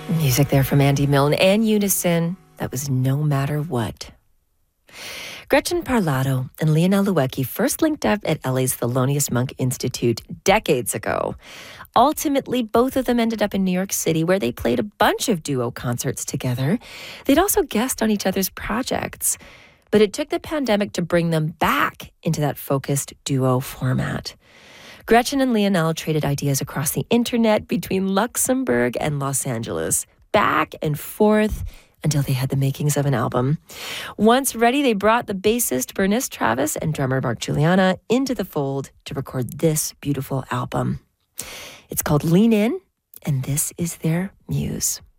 Music there from Andy Milne and Unison. That was No Matter What. Gretchen Parlato and Leonel Louecki first linked up at LA's Thelonious Monk Institute decades ago. Ultimately, both of them ended up in New York City, where they played a bunch of duo concerts together. They'd also guest on each other's projects. But it took the pandemic to bring them back into that focused duo format. Gretchen and Leonel traded ideas across the internet between Luxembourg and Los Angeles, back and forth until they had the makings of an album. Once ready, they brought the bassist Bernice Travis and drummer Mark Juliana into the fold to record this beautiful album. It's called Lean In, and this is their muse.